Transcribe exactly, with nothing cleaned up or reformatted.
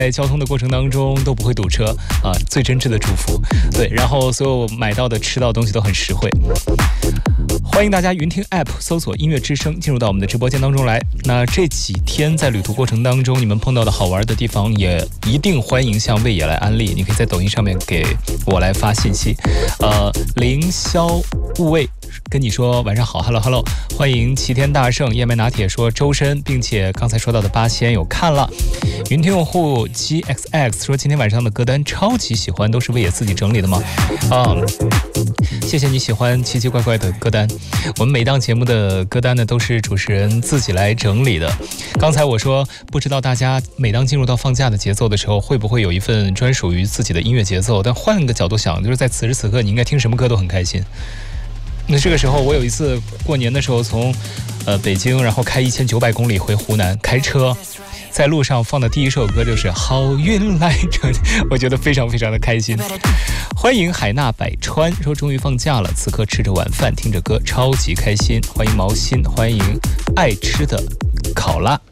在交通的过程当中都不会堵车啊，最真挚的祝福。对，然后所有买到的吃到的东西都很实惠。欢迎大家云听 App 搜索音乐之声进入到我们的直播间当中来。那这几天在旅途过程当中你们碰到的好玩的地方也一定欢迎向魏野来安利，你可以在抖音上面给我来发信息。呃，凌霄勿畏跟你说晚上好 ，Hello Hello， 欢迎齐天大圣燕麦拿铁说周深，并且刚才说到的八仙有看了。云听用户 G X X 说今天晚上的歌单超级喜欢，都是魏野自己整理的吗？啊，谢谢你喜欢奇奇怪怪的歌单。我们每档节目的歌单呢都是主持人自己来整理的。刚才我说不知道大家每当进入到放假的节奏的时候，会不会有一份专属于自己的音乐节奏？但换个角度想，就是在此时此刻，你应该听什么歌都很开心。那这个时候，我有一次过年的时候从呃北京，然后开一千九百公里回湖南，开车在路上放的第一首歌就是《好运来着》，我觉得非常非常的开心。欢迎海纳百川说终于放假了，此刻吃着晚饭听着歌超级开心。欢迎毛心，欢迎爱吃的考拉。